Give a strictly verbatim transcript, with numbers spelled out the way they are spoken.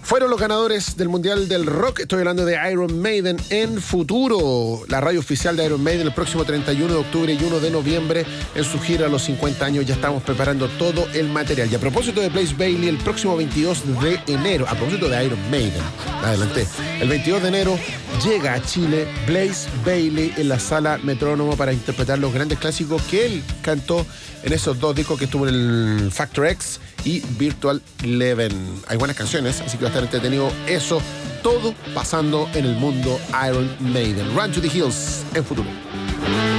Fueron los ganadores del Mundial del Rock. Estoy hablando de Iron Maiden en Futuro, la radio oficial de Iron Maiden el próximo treinta y uno de octubre y uno de noviembre en su gira a los cincuenta años. Ya estamos preparando todo el material. Y a propósito de Blaze Bayley, el próximo veintidós de enero, a propósito de Iron Maiden, adelante, el veintidós de enero llega a Chile Blaze Bayley en la Sala Metrónomo para interpretar los grandes clásicos que él cantó en esos dos discos que estuvo en el Factor X y Virtual Eleven. Hay buenas canciones, así que va a estar entretenido eso, todo pasando en el mundo Iron Maiden. Run to the Hills en Futuro.